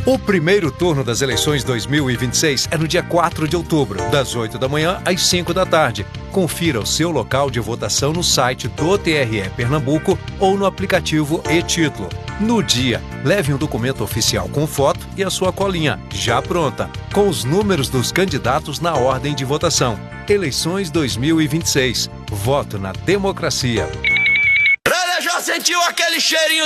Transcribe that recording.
O primeiro turno das eleições 2026 é no dia 4 de outubro, das 8 da manhã às 5 da tarde. Confira o seu local de votação no site do TRE Pernambuco ou no aplicativo e-Título. No dia, leve um documento oficial com foto e a sua colinha, já pronta, com os números dos candidatos na ordem de votação. Eleições 2026. Voto na democracia. Já sentiu aquele cheirinho